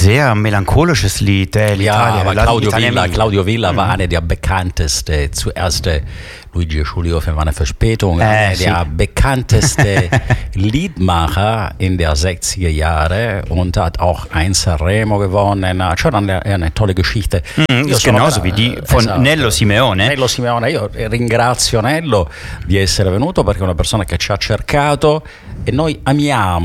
sehr melancholisches Lied, Ja, aber Claudio Villa war einer der bekanntesten, zuerst Luigi e Giulio für eine Verspätung, der bekannteste Liedmacher in der 60er Jahre und hat auch ein Sanremo gewonnen, hat schon eine tolle Geschichte. Ist genauso wie die von Nello Simeone. Nello Simeone, io ringrazio Nello di essere venuto perché è una persona che ci ha cercato e noi amiamo